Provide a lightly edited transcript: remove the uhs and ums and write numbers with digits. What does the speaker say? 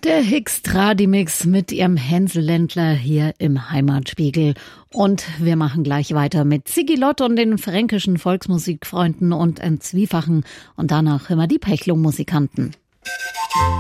Der Hix-Tradi-Mix mit ihrem Hänselländler hier im Heimatspiegel. Und wir machen gleich weiter mit Ziggy Lott und den fränkischen Volksmusikfreunden und ein Zwiefachen. Und danach immer die Pechlung-Musikanten.